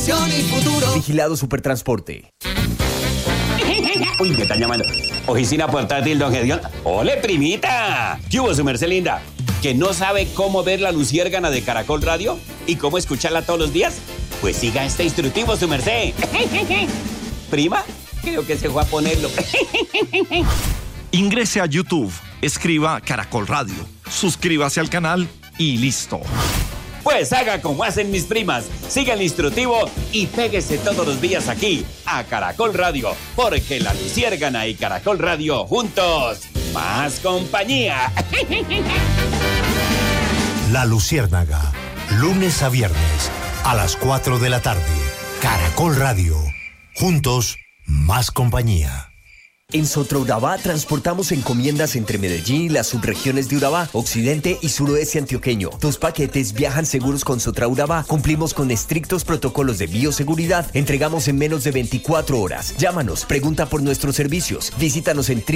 tradición y futuro. Vigilado Supertransporte. Uy, me están llamando. Oficina portátil, don Gedeón. ¡Ole, primita! ¿Qué hubo, su merced linda? ¿Que no sabe cómo ver la luciérgana de Caracol Radio? ¿Y cómo escucharla todos los días? Pues siga este instructivo, su merced. ¿Prima? Creo que se fue a ponerlo. Ingrese a YouTube, escriba Caracol Radio, suscríbase al canal y listo. Pues haga como hacen mis primas, siga el instructivo y péguese todos los días aquí a Caracol Radio, porque la luciérgana y Caracol Radio juntos, más compañía. La Luciérnaga, lunes a viernes a las 4 de la tarde. Caracol Radio, juntos, más compañía. En Sotraurabá transportamos encomiendas entre Medellín y las subregiones de Urabá, occidente y suroeste antioqueño. Tus paquetes viajan seguros con Sotraurabá. Cumplimos con estrictos protocolos de bioseguridad. Entregamos en menos de 24 horas. Llámanos, pregunta por nuestros servicios. Visítanos en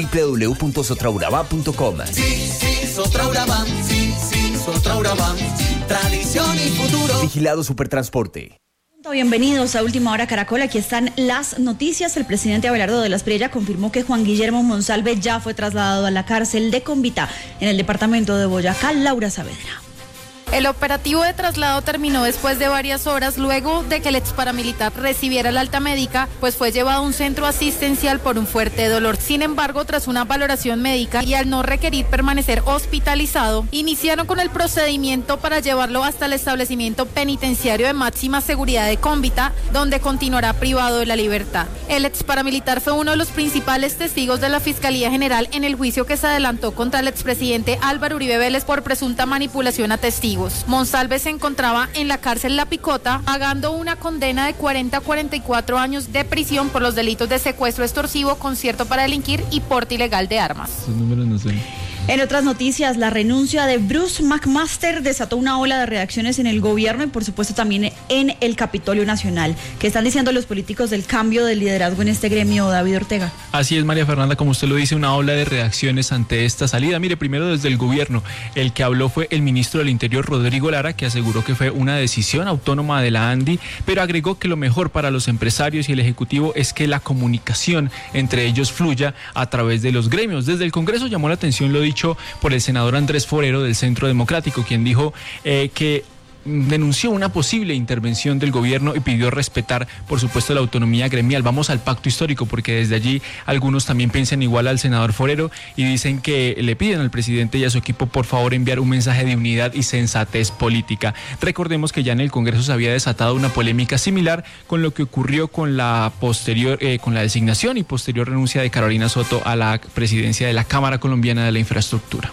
www.sotraurabá.com. Sí, Sotraurabá. Sí, Sotraurabá. Tradición y futuro. Vigilado Supertransporte. Bienvenidos a Última Hora Caracol, aquí están las noticias. El presidente Abelardo de la Espriella confirmó que Juan Guillermo Monsalve ya fue trasladado a la cárcel de Convita en el departamento de Boyacá. Laura Saavedra. El operativo de traslado terminó después de varias horas, luego de que el ex paramilitar recibiera la alta médica, pues fue llevado a un centro asistencial por un fuerte dolor. Sin embargo, tras una valoración médica y al no requerir permanecer hospitalizado, iniciaron con el procedimiento para llevarlo hasta el establecimiento penitenciario de máxima seguridad de Convita, donde continuará privado de la libertad. El ex paramilitar fue uno de los principales testigos de la Fiscalía General en el juicio que se adelantó contra el expresidente Álvaro Uribe Vélez por presunta manipulación a testigos. Monsalve se encontraba en la cárcel La Picota, pagando una condena de 40 a 44 años de prisión por los delitos de secuestro extorsivo, concierto para delinquir y porte ilegal de armas. Esos números no sé. En otras noticias, la renuncia de Bruce McMaster desató una ola de reacciones en el gobierno y por supuesto también en el Capitolio Nacional. ¿Qué están diciendo los políticos del cambio de liderazgo en este gremio, David Ortega? Así es, María Fernanda, como usted lo dice, una ola de reacciones ante esta salida. Mire, primero desde el gobierno, el que habló fue el ministro del Interior, Rodrigo Lara, que aseguró que fue una decisión autónoma de la ANDI, pero agregó que lo mejor para los empresarios y el Ejecutivo es que la comunicación entre ellos fluya a través de los gremios. Desde el Congreso llamó la atención lo dicho por el senador Andrés Forero del Centro Democrático, quien dijo que denunció una posible intervención del gobierno y pidió respetar, por supuesto, la autonomía gremial. Vamos al pacto histórico, porque desde allí algunos también piensan igual al senador Forero y dicen que le piden al presidente y a su equipo, por favor, enviar un mensaje de unidad y sensatez política. Recordemos que ya en el Congreso se había desatado una polémica similar con lo que ocurrió con la posterior, con la designación y posterior renuncia de Carolina Soto a la presidencia de la Cámara Colombiana de la Infraestructura.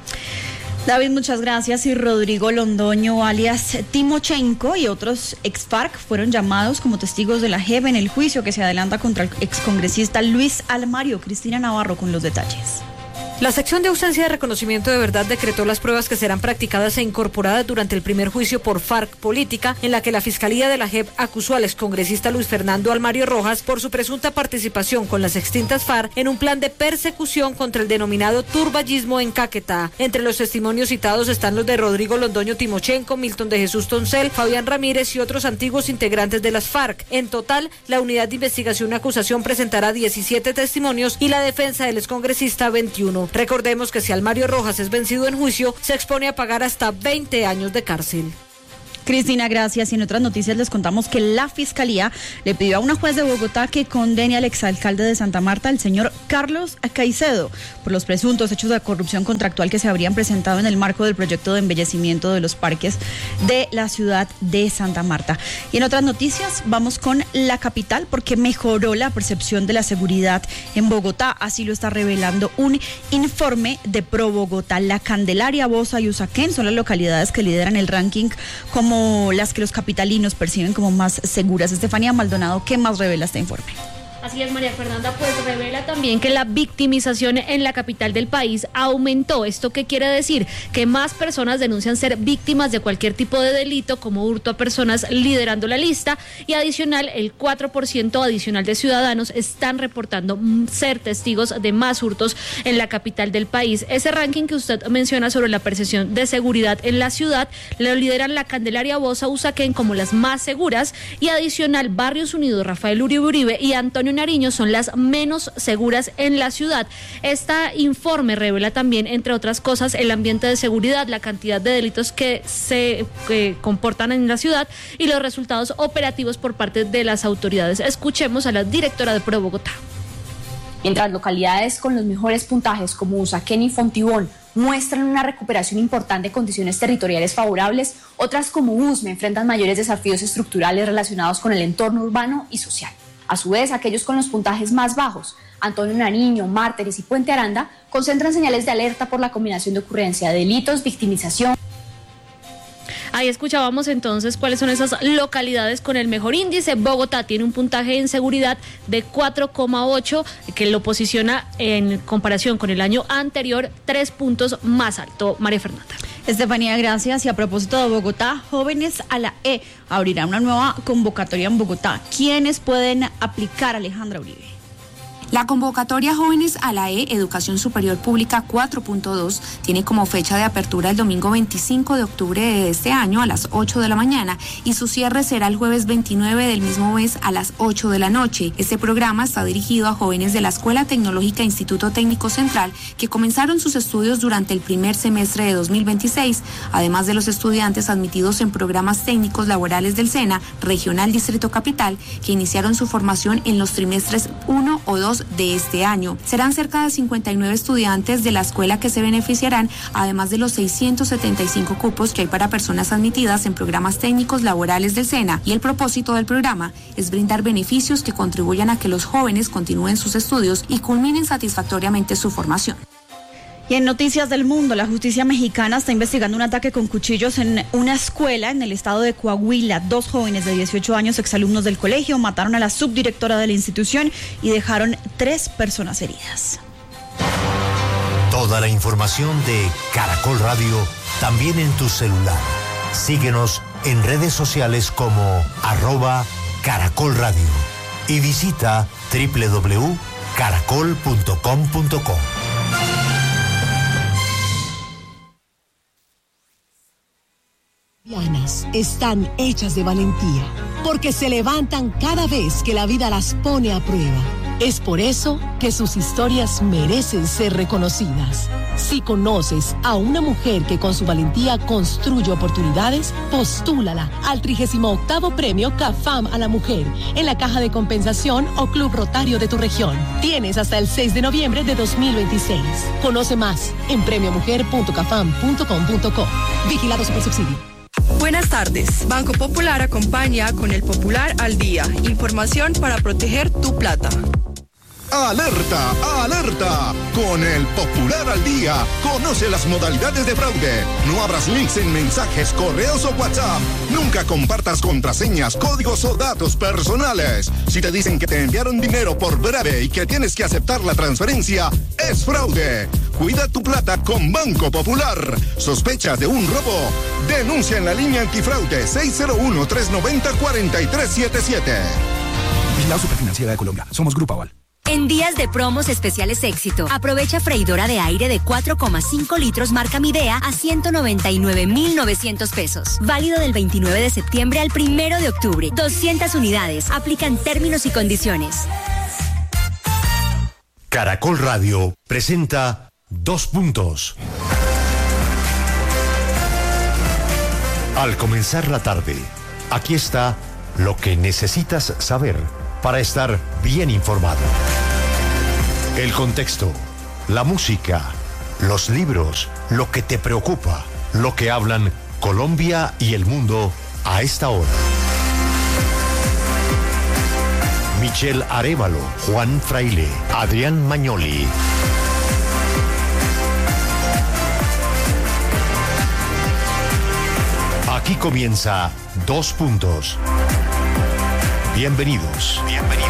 David, muchas gracias. Y Rodrigo Londoño, alias Timochenko, y otros ex-FARC fueron llamados como testigos de la JEP en el juicio que se adelanta contra el excongresista Luis Almario. Cristina Navarro con los detalles. La sección de ausencia de reconocimiento de verdad decretó las pruebas que serán practicadas e incorporadas durante el primer juicio por FARC política, en la que la Fiscalía de la JEP acusó al excongresista Luis Fernando Almario Rojas por su presunta participación con las extintas FARC en un plan de persecución contra el denominado turballismo en Caquetá. Entre los testimonios citados están los de Rodrigo Londoño Timochenko, Milton de Jesús Toncel, Fabián Ramírez y otros antiguos integrantes de las FARC. En total, la unidad de investigación y acusación presentará 17 testimonios y la defensa del excongresista 21. Recordemos que si Almario Rojas es vencido en juicio, se expone a pagar hasta 20 años de cárcel. Cristina, gracias. Y en otras noticias les contamos que la Fiscalía le pidió a una juez de Bogotá que condene al exalcalde de Santa Marta, el señor Carlos Caicedo, por los presuntos hechos de corrupción contractual que se habrían presentado en el marco del proyecto de embellecimiento de los parques de la ciudad de Santa Marta. Y en otras noticias vamos con la capital, porque mejoró la percepción de la seguridad en Bogotá. Así lo está revelando un informe de Pro Bogotá. La Candelaria, Bosa y Usaquén son las localidades que lideran el ranking como las que los capitalinos perciben como más seguras. Estefanía Maldonado, ¿qué más revela este informe? Así es, María Fernanda, pues revela también que la victimización en la capital del país aumentó. ¿Esto qué quiere decir? Que más personas denuncian ser víctimas de cualquier tipo de delito, como hurto a personas, liderando la lista, y adicional, el 4% adicional de ciudadanos están reportando ser testigos de más hurtos en la capital del país. Ese ranking que usted menciona sobre la percepción de seguridad en la ciudad lo lideran La Candelaria, Bosa, Usaquén como las más seguras, y adicional Barrios Unidos, Rafael Uribe y Antonio Nariño son las menos seguras en la ciudad. Este informe revela también, entre otras cosas, el ambiente de seguridad, la cantidad de delitos que se comportan en la ciudad y los resultados operativos por parte de las autoridades. Escuchemos a la directora de Pro Bogotá. Mientras localidades con los mejores puntajes como Usaquén y Fontibón muestran una recuperación importante de condiciones territoriales favorables, otras como Usme enfrentan mayores desafíos estructurales relacionados con el entorno urbano y social. A su vez, aquellos con los puntajes más bajos, Antonio Nariño, Mártires y Puente Aranda, concentran señales de alerta por la combinación de ocurrencia de delitos, victimización. Ahí escuchábamos entonces cuáles son esas localidades con el mejor índice. Bogotá tiene un puntaje en seguridad de 4,8, que lo posiciona en comparación con el año anterior 3 puntos más alto. María Fernanda. Estefanía, gracias. Y a propósito de Bogotá, Jóvenes a la E abrirá una nueva convocatoria en Bogotá. ¿Quiénes pueden aplicar, Alejandra Uribe? La convocatoria Jóvenes a la E, Educación Superior Pública 4.2, tiene como fecha de apertura el domingo 25 de octubre de este año a las 8 de la mañana y su cierre será el jueves 29 del mismo mes a las 8 de la noche. Este programa está dirigido a jóvenes de la Escuela Tecnológica Instituto Técnico Central que comenzaron sus estudios durante el primer semestre de 2026, además de los estudiantes admitidos en programas técnicos laborales del SENA, Regional Distrito Capital, que iniciaron su formación en los trimestres 1 o 2 de este año. Serán cerca de 59 estudiantes de la escuela que se beneficiarán, además de los 675 cupos que hay para personas admitidas en programas técnicos laborales del SENA, y el propósito del programa es brindar beneficios que contribuyan a que los jóvenes continúen sus estudios y culminen satisfactoriamente su formación. Y en noticias del mundo, la justicia mexicana está investigando un ataque con cuchillos en una escuela en el estado de Coahuila. 2 jóvenes de 18 años, exalumnos del colegio, mataron a la subdirectora de la institución y dejaron 3 personas heridas. Toda la información de Caracol Radio también en tu celular. Síguenos en redes sociales como @Caracol Radio y visita www.caracol.com.co. Están hechas de valentía, porque se levantan cada vez que la vida las pone a prueba. Es por eso que sus historias merecen ser reconocidas. Si conoces a una mujer que con su valentía construye oportunidades, postúlala al 38º Premio CAFAM a la Mujer en la Caja de Compensación o Club Rotario de tu región. Tienes hasta el 6 de noviembre de 2026. Conoce más en premiomujer.cafam.com.co. Vigilado Supersubsidio. Buenas tardes. Banco Popular acompaña con el Popular al Día. Información para proteger tu plata. ¡Alerta! ¡Alerta! Con el Popular al Día, conoce las modalidades de fraude. No abras links en mensajes, correos o WhatsApp. Nunca compartas contraseñas, códigos o datos personales. Si te dicen que te enviaron dinero por breve y que tienes que aceptar la transferencia, es fraude. Cuida tu plata con Banco Popular. ¿Sospechas de un robo? Denuncia en la línea antifraude 601-390-4377. Vigilado Superfinanciera de Colombia. Somos Grupo Aval. En días de promos especiales Éxito, aprovecha freidora de aire de 4,5 litros marca Midea a 199,900 pesos. Válido del 29 de septiembre al 1 de octubre. 200 unidades. Aplican términos y condiciones. Caracol Radio presenta 2 puntos. Al comenzar la tarde, aquí está lo que necesitas saber para estar bien informado. El contexto, la música, los libros, lo que te preocupa, lo que hablan Colombia y el mundo a esta hora. Michelle Arévalo, Juan Fraile, Adrián Magnoli. Aquí comienza 2 puntos. Bienvenidos.